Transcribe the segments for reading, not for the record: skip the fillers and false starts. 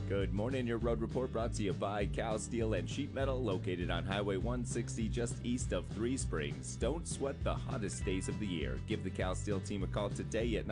Good morning, your road report brought to you by Cal Steel and Sheet Metal, located on Highway 160 just east of Three Springs. Don't sweat the hottest days of the year. Give the Cal Steel team a call today at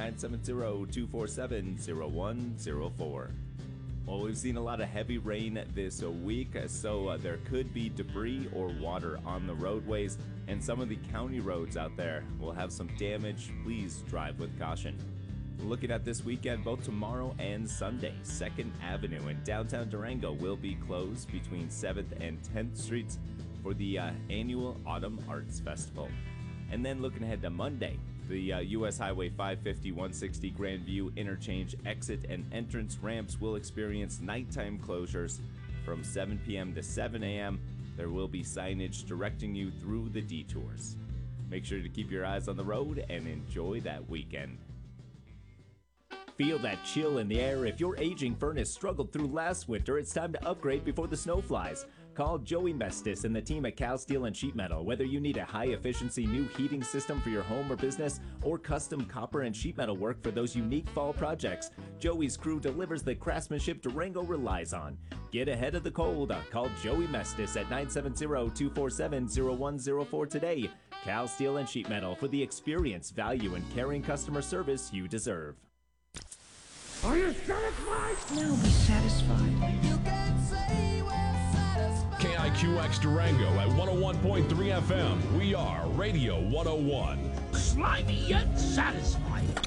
970-247-0104. Well, we've seen a lot of heavy rain this week, so there could be debris or water on the roadways, and some of the county roads out there will have some damage. Please drive with caution. Looking at this weekend, both tomorrow and Sunday, 2nd Avenue in downtown Durango will be closed between 7th and 10th Streets for the annual Autumn Arts Festival. And then looking ahead to Monday, the U.S. Highway 550-160 Grandview interchange exit and entrance ramps will experience nighttime closures from 7 p.m. to 7 a.m. There will be signage directing you through the detours. Make sure to keep your eyes on the road and enjoy that weekend. Feel that chill in the air. If your aging furnace struggled through last winter, it's time to upgrade before the snow flies. Call Joey Mestis and the team at Cal Steel and Sheet Metal. Whether you need a high-efficiency new heating system for your home or business, or custom copper and sheet metal work for those unique fall projects, Joey's crew delivers the craftsmanship Durango relies on. Get ahead of the cold. Call Joey Mestis at 970-247-0104 today. Cal Steel and Sheet Metal, for the experience, value, and caring customer service you deserve. Are you satisfied? Now be satisfied. You can say we're satisfied. KIQX Durango at 101.3 FM. We are Radio 101. Slimy yet satisfied.